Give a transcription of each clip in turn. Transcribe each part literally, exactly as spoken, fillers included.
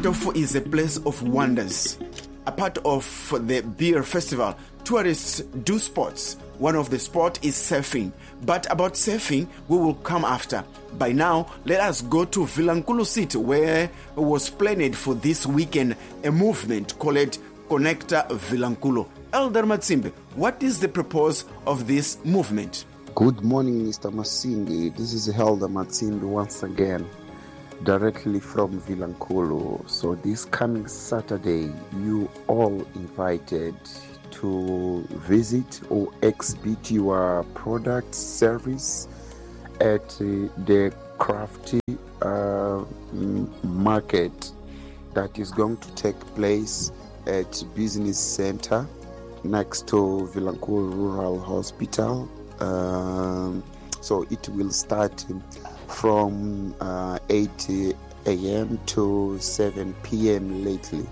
Matofu is a place of wonders. A part of the beer festival, tourists do sports. One of the sport is surfing. But about surfing, we will come after. By now, let us go to Vilankulu City, where was planned for this weekend a movement called Connecta Vilankulu. Elder Matsimbe, what is the purpose of this movement? Good morning, Mister Masingi. This is Elder Matsimbe once again, directly from Vilankulu. So this coming Saturday, you all invited to visit or exhibit your product service at uh, the crafty uh, market that is going to take place at Business Center next to Vilankulu Rural Hospital. Um, so it will start from uh, eight a.m. to seven p.m. lately.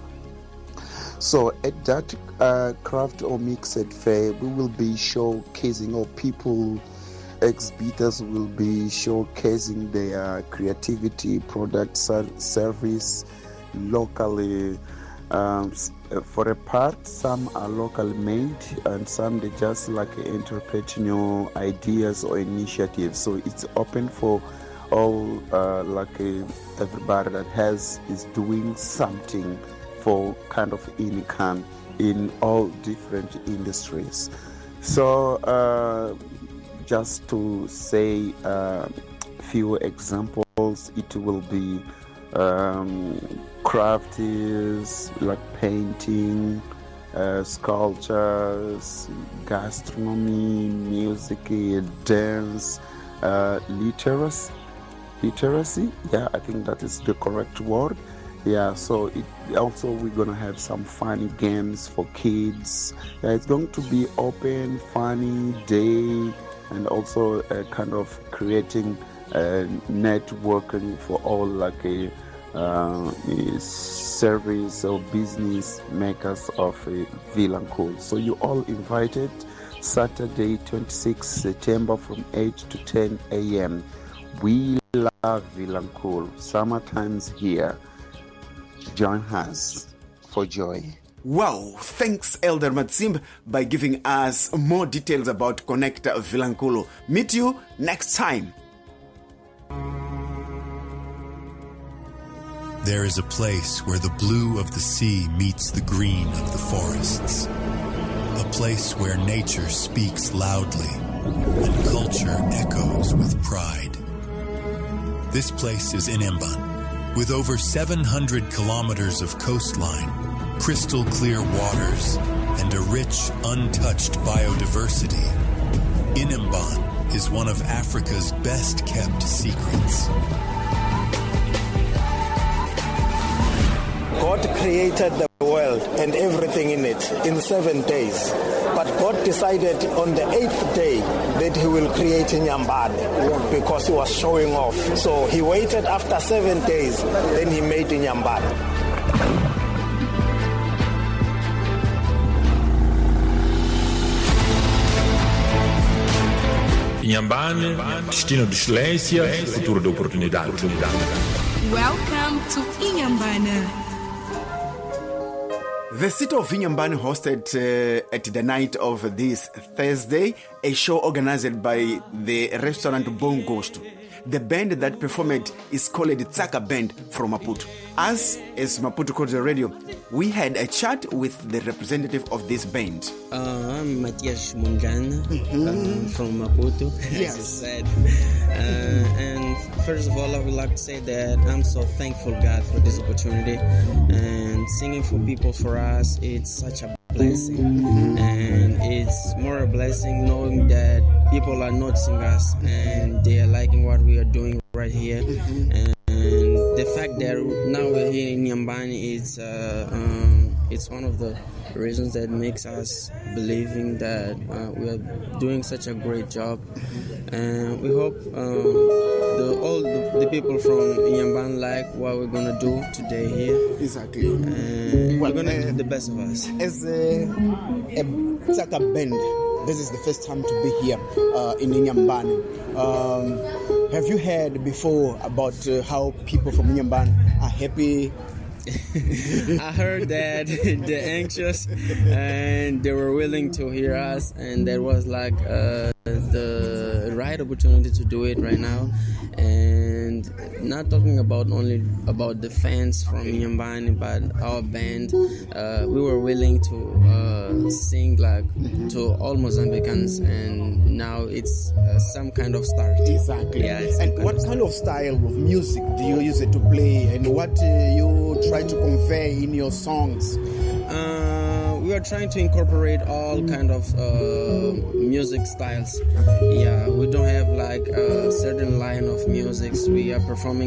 So at that uh, craft or mixed fair, we will be showcasing, or people, exhibitors will be showcasing their creativity, product, service, locally. Um, for a part, some are locally made, and some they just like entrepreneurial ideas or initiatives. So it's open for all, uh, like uh, everybody that has is doing something for kind of income in all different industries. So uh, just to say a uh, few examples, it will be um, crafts like painting, uh, sculptures, gastronomy, music, dance, uh, literacy, literacy. Yeah, I think that is the correct word. Yeah, so it also we're gonna have some funny games for kids. Yeah, it's going to be open, funny day, and also a kind of creating uh, networking for all like a uh, service or business makers of uh, Vilankulu. So you all invited Saturday, twenty-sixth September from eight to ten a.m. We love Vilankulu. Summertime's here. Join us for joy. Wow, thanks Elder Matsimbe by giving us more details about Connecta Vilankulu. Meet you next time. There is a place where the blue of the sea meets the green of the forests. A place where nature speaks loudly and culture echoes with pride. This place is Inhambane. With over seven hundred kilometers of coastline, crystal clear waters, and a rich, untouched biodiversity, Inhambane is one of Africa's best kept secrets. God created the world and everything in it in seven days. But God decided on the eighth day that he will create Inhambane because he was showing off. So he waited after seven days, then he made Inhambane. Inhambane, destino de excelência, futuro de oportunidade. Welcome to Inhambane. The city of Inhambane hosted uh, at the night of this Thursday a show organized by the restaurant Bongosto. The band that performed is called Tsaka Band from Maputo. Us, as Maputo Culture Radio, we had a chat with the representative of this band. Uh, I'm Matias Munjana mm-hmm. um, from Maputo, yes. as you said. Uh, and first of all, I would like to say that I'm so thankful, God, for this opportunity. And singing for people, for us, it's such a blessing. Mm-hmm. And it's more a blessing knowing that people are noticing us and they are liking what we are doing right here. Mm-hmm. And the fact that now we're here in Inhambane is uh, um, it's one of the reasons that makes us believing that uh, we are doing such a great job. And we hope um, the, all the, the people from Inhambane like what we're going to do today here. Exactly. And well, we're going to uh, do the best of us. As a, a Tsaka band, this is the first time to be here uh, in Inhambane. Um, have you heard before about uh, how people from Inhambane are happy I heard that they're anxious and they were willing to hear us, and that was like uh, the right opportunity to do it right now. And not talking about only about the fans from Inyambane, but our band, uh, we were willing to uh, sing like to all Mozambicans, and now it's uh, some kind of start. Exactly. Yeah, it's and some what kind of kind of style of music do you use it to play, and what uh, you try to convey in your songs? Uh, we are trying to incorporate all kind of uh, music styles. Yeah, we don't have like a certain line of music. We are performing